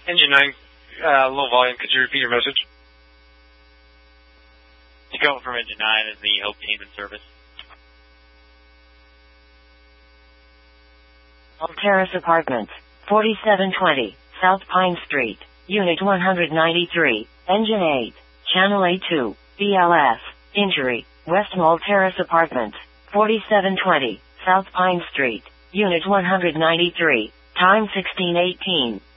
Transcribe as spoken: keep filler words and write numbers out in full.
Engine nine, uh, low volume. Could you repeat your message? Tacoma from Engine nine is the Hope team in service. Terrace Apartments, forty-seven twenty, South Pine Street, Unit one ninety-three, Engine eight, Channel A two, B L S, injury, West Mall Terrace Apartments, forty-seven twenty, South Pine Street, Unit one ninety-three, time sixteen eighteen.